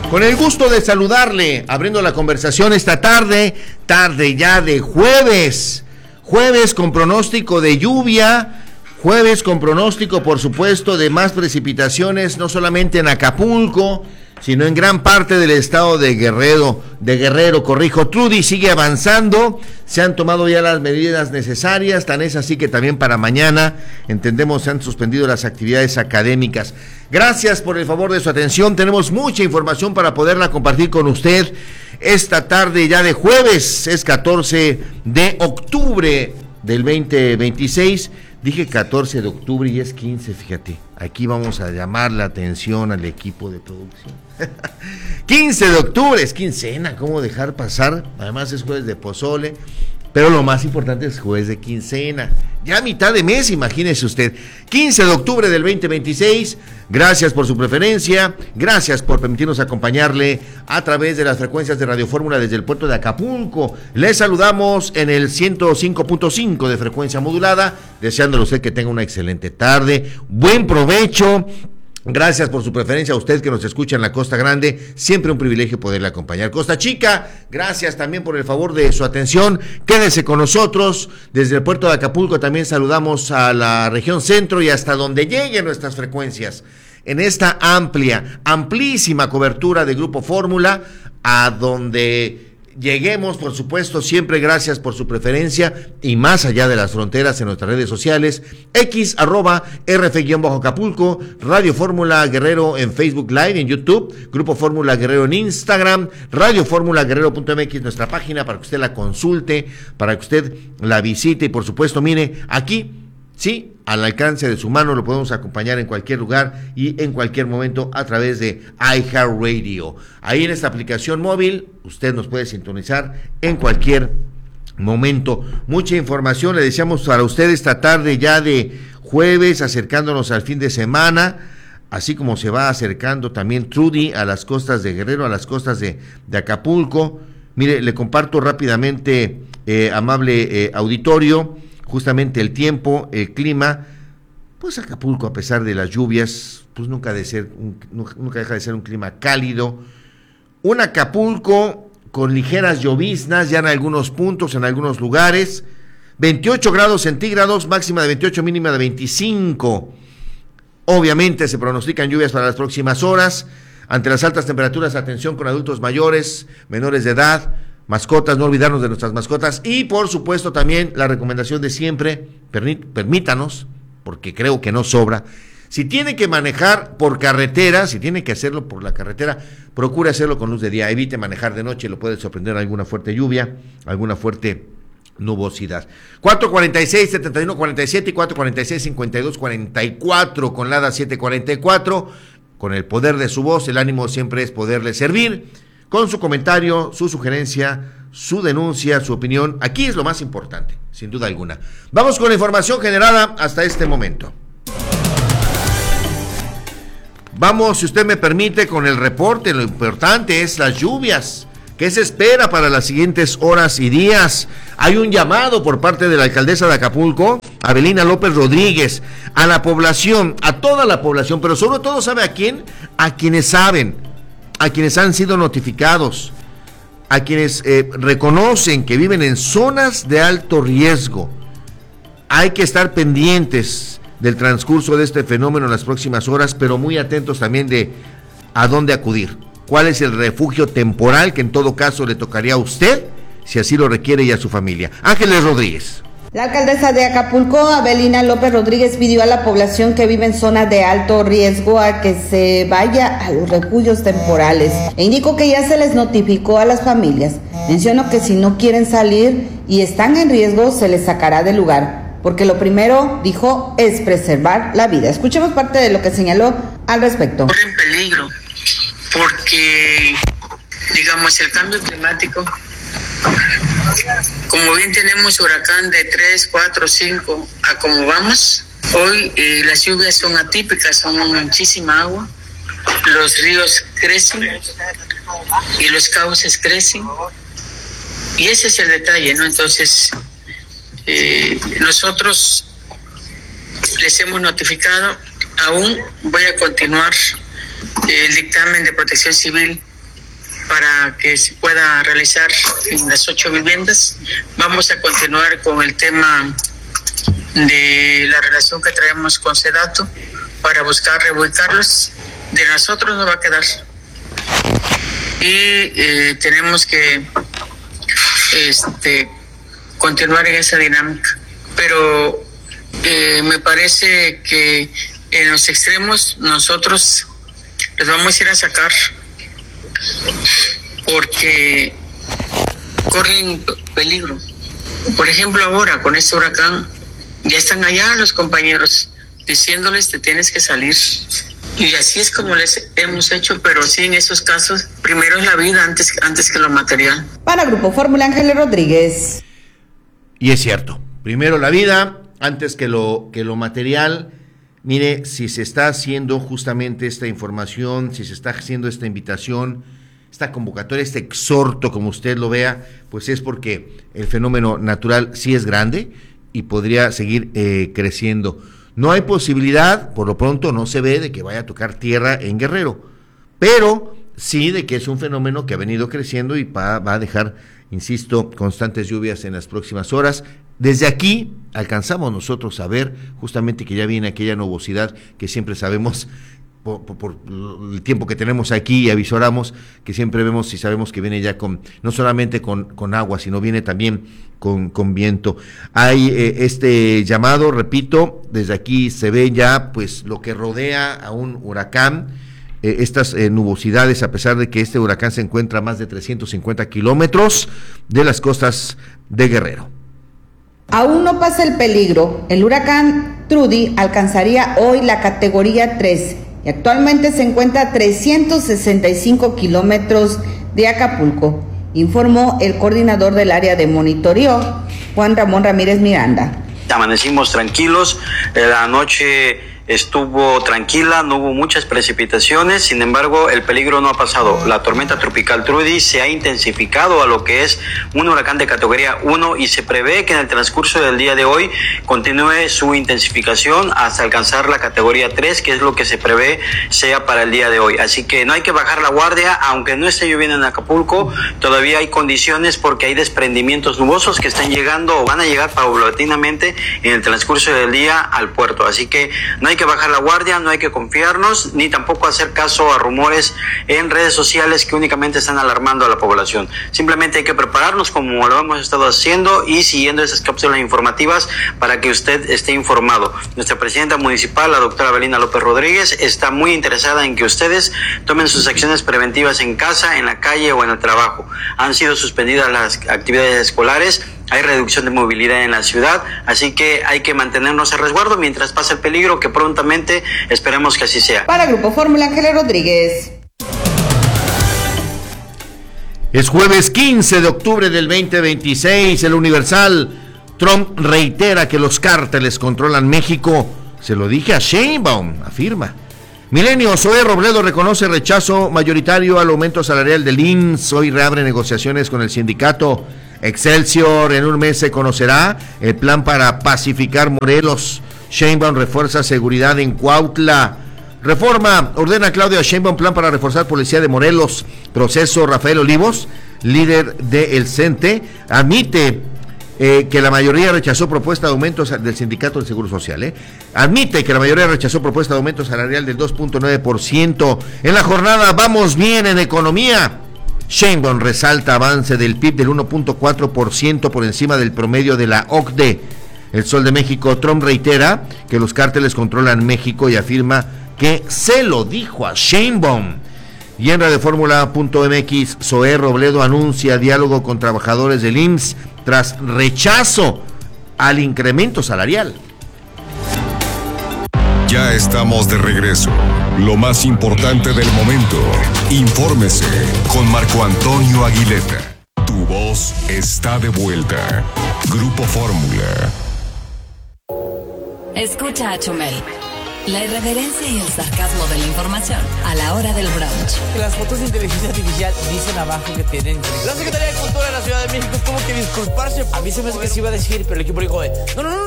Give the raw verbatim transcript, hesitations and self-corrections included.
Con el gusto de saludarle, abriendo la conversación esta tarde, tarde ya de jueves, jueves con pronóstico de lluvia, jueves con pronóstico, por supuesto, de más precipitaciones, no solamente en Acapulco, sino en gran parte del estado de Guerrero, de Guerrero, corrijo. Trudy sigue avanzando, se han tomado ya las medidas necesarias, tan es así que también para mañana, entendemos, se han suspendido las actividades académicas. Gracias por el favor de su atención, tenemos mucha información para poderla compartir con usted esta tarde ya de jueves, es catorce de octubre del veinte veintiséis. Dije catorce de octubre y es quince, fíjate. Aquí vamos a llamar la atención al equipo de producción. quince de octubre, es quincena, ¿cómo dejar pasar? Además es jueves de pozole, pero lo más importante es jueves de quincena. Ya a mitad de mes, imagínese usted. quince de octubre del veinte veintiséis. Gracias por su preferencia, gracias por permitirnos acompañarle a través de las frecuencias de Radio Fórmula desde el puerto de Acapulco. Les saludamos en el ciento cinco punto cinco de frecuencia modulada, deseándole a usted que tenga una excelente tarde, buen provecho. Gracias por su preferencia a usted que nos escucha en la Costa Grande, siempre un privilegio poderle acompañar. Costa Chica, gracias también por el favor de su atención, quédese con nosotros. Desde el puerto de Acapulco también saludamos a la región centro y hasta donde lleguen nuestras frecuencias. En esta amplia, amplísima cobertura de Grupo Fórmula, a donde lleguemos, por supuesto, siempre gracias por su preferencia y más allá de las fronteras en nuestras redes sociales, X, arroba, R F-Acapulco, Radio Fórmula Guerrero en Facebook Live, en YouTube, Grupo Fórmula Guerrero en Instagram, Radio Fórmula Guerrero punto M X, nuestra página para que usted la consulte, para que usted la visite y por supuesto, mire, aquí, sí, al alcance de su mano, lo podemos acompañar en cualquier lugar y en cualquier momento a través de iHeartRadio. Ahí en esta aplicación móvil, usted nos puede sintonizar en cualquier momento. Mucha información le deseamos para usted esta tarde ya de jueves, acercándonos al fin de semana, así como se va acercando también Trudy a las costas de Guerrero, a las costas de, de Acapulco. Mire, le comparto rápidamente, eh, amable eh, auditorio, justamente el tiempo, el clima. Pues Acapulco, a pesar de las lluvias, pues nunca, de ser un, nunca deja de ser un clima cálido. Un Acapulco con ligeras lloviznas ya en algunos puntos, en algunos lugares. veintiocho grados centígrados, máxima de veintiocho, mínima de veinticinco. Obviamente se pronostican lluvias para las próximas horas. Ante las altas temperaturas, atención con adultos mayores, menores de edad, mascotas, no olvidarnos de nuestras mascotas y por supuesto también la recomendación de siempre, permí, permítanos, porque creo que no sobra, si tiene que manejar por carretera, si tiene que hacerlo por la carretera, procure hacerlo con luz de día, evite manejar de noche, lo puede sorprender alguna fuerte lluvia, alguna fuerte nubosidad. cuatro cuarenta y seis, setenta y uno cuarenta y siete y cuatro cuarenta y seis, cincuenta y dos cuarenta y cuatro con Lada siete cuarenta y cuatro, con el poder de su voz, el ánimo siempre es poderle servir. Con su comentario, su sugerencia, su denuncia, su opinión, aquí es lo más importante, sin duda alguna. Vamos con la información generada hasta este momento. Vamos, si usted me permite, con el reporte. Lo importante es las lluvias. ¿Qué se espera para las siguientes horas y días? Hay un llamado por parte de la alcaldesa de Acapulco, Abelina López Rodríguez, a la población, a toda la población, pero sobre todo, ¿sabe a quién? A quienes saben, a quienes han sido notificados, a quienes eh, reconocen que viven en zonas de alto riesgo. Hay que estar pendientes del transcurso de este fenómeno en las próximas horas, pero muy atentos también de a dónde acudir, cuál es el refugio temporal que en todo caso le tocaría a usted, si así lo requiere, y a su familia. Ángeles Rodríguez. La alcaldesa de Acapulco, Abelina López Rodríguez, pidió a la población que vive en zonas de alto riesgo a que se vaya a los refugios temporales e indicó que ya se les notificó a las familias. Mencionó que si no quieren salir y están en riesgo, se les sacará del lugar, porque lo primero, dijo, es preservar la vida. Escuchemos parte de lo que señaló al respecto. Corren peligro porque, digamos, el cambio climático, como bien tenemos huracán de tres, cuatro, cinco, a como vamos, hoy eh, las lluvias son atípicas, son muchísima agua, los ríos crecen y los cauces crecen, y ese es el detalle, ¿no? Entonces, eh, nosotros les hemos notificado, aún voy a continuar eh, el dictamen de Protección Civil para que se pueda realizar en las ocho viviendas. Vamos a continuar con el tema de la relación que traemos con SEDATU para buscar reubicarlos. De nosotros no va a quedar. Y eh, tenemos que este, continuar en esa dinámica. Pero eh, me parece que en los extremos nosotros les vamos a ir a sacar porque corren peligro. Por ejemplo, ahora con este huracán ya están allá los compañeros diciéndoles te tienes que salir. Y así es como les hemos hecho, pero sí en esos casos, primero es la vida antes, antes que lo material. Para Grupo Fórmula, Ángeles Rodríguez. Y es cierto, primero la vida antes que lo, que lo material. Mire, si se está haciendo justamente esta información, si se está haciendo esta invitación, esta convocatoria, este exhorto, como usted lo vea, pues es porque el fenómeno natural sí es grande y podría seguir eh, creciendo. No hay posibilidad, por lo pronto no se ve de que vaya a tocar tierra en Guerrero, pero sí de que es un fenómeno que ha venido creciendo y va, va a dejar, insisto, constantes lluvias en las próximas horas. Desde aquí alcanzamos nosotros a ver justamente que ya viene aquella nubosidad que siempre sabemos, por, por, por el tiempo que tenemos aquí y avisoramos, que siempre vemos y sabemos que viene ya con, no solamente con, con agua, sino viene también con, con viento. Hay eh, este llamado, repito, desde aquí se ve ya pues lo que rodea a un huracán, eh, estas eh, nubosidades, a pesar de que este huracán se encuentra a más de trescientos cincuenta kilómetros de las costas de Guerrero. Aún no pasa el peligro. El huracán Trudy alcanzaría hoy la categoría tres y actualmente se encuentra a trescientos sesenta y cinco kilómetros de Acapulco, informó el coordinador del área de monitoreo, Juan Ramón Ramírez Miranda. Amanecimos tranquilos, la noche estuvo tranquila, no hubo muchas precipitaciones, sin embargo el peligro no ha pasado. La tormenta tropical Trudy se ha intensificado a lo que es un huracán de categoría uno y se prevé que en el transcurso del día de hoy continúe su intensificación hasta alcanzar la categoría tres, que es lo que se prevé sea para el día de hoy. Así que no hay que bajar la guardia, aunque no esté lloviendo en Acapulco, todavía hay condiciones porque hay desprendimientos nubosos que están llegando o van a llegar paulatinamente en el transcurso del día al puerto. Así que no hay que bajar la guardia, no hay que confiarnos, ni tampoco hacer caso a rumores en redes sociales que únicamente están alarmando a la población. Simplemente hay que prepararnos como lo hemos estado haciendo y siguiendo esas cápsulas informativas para que usted esté informado. Nuestra presidenta municipal, la doctora Avelina López Rodríguez, está muy interesada en que ustedes tomen sus acciones preventivas en casa, en la calle o en el trabajo. Han sido suspendidas las actividades escolares, hay reducción de movilidad en la ciudad, así que hay que mantenernos a resguardo mientras pasa el peligro, que prontamente esperemos que así sea. Para Grupo Fórmula, Ángeles Rodríguez. Es jueves quince de octubre del veinte veintiséis, el Universal. Trump reitera que los cárteles controlan México. Se lo dije a Sheinbaum, afirma. Milenio, Zoé Robledo reconoce rechazo mayoritario al aumento salarial del I M S S. Hoy reabre negociaciones con el sindicato. Excelsior, en un mes se conocerá el plan para pacificar Morelos. Sheinbaum refuerza seguridad en Cuautla. Reforma, ordena Claudia Sheinbaum plan para reforzar policía de Morelos. Proceso, Rafael Olivos, líder del CENTE, admite eh, que la mayoría rechazó propuesta de aumentos del sindicato del Seguro Social. Eh. Admite que la mayoría rechazó propuesta de aumento salarial del dos punto nueve por ciento. En la jornada, vamos bien en economía. Sheinbaum resalta avance del P I B del uno punto cuatro por ciento por encima del promedio de la O C D E. El Sol de México, Trump reitera que los cárteles controlan México y afirma que se lo dijo a Sheinbaum. Y en radio fórmula punto m x, Zoé Robledo anuncia diálogo con trabajadores del I M S S tras rechazo al incremento salarial. Ya estamos de regreso. Lo más importante del momento. Infórmese con Marco Antonio Aguilera. Tu voz está de vuelta. Grupo Fórmula. Escucha a Chumel. La irreverencia y el sarcasmo de la información a la hora del brunch. Las fotos de inteligencia artificial dicen abajo que tienen... La Secretaría de Cultura de la Ciudad de México tuvo que disculparse. A mí se me hace que se iba a decir, pero el equipo dijo, no, no, no,